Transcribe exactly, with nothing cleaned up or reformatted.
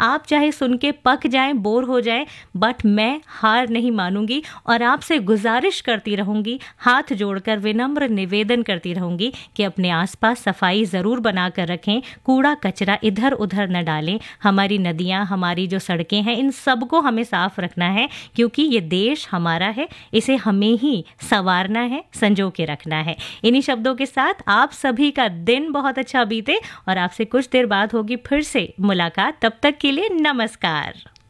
आप चाहे सुन के पक जाएं, बोर हो जाएं, बट मैं हार नहीं मानूंगी और आपसे गुजारिश करती रहूंगी, हाथ जोड़कर विनम्र निवेदन करती रहूंगी कि अपने आसपास सफाई ज़रूर बना कर रखें, कूड़ा कचरा इधर उधर न डालें। हमारी नदियाँ, हमारी जो सड़कें हैं, इन सबको हमें साफ रखना है, क्योंकि ये देश हमारा है, इसे हमें ही संवारना है, संजो के रखना है। इन्हीं शब्दों के साथ आप सभी का दिन बहुत अच्छा बीते और आपसे कुछ देर बाद होगी फिर से मुलाकात। तब तक के लिए नमस्कार।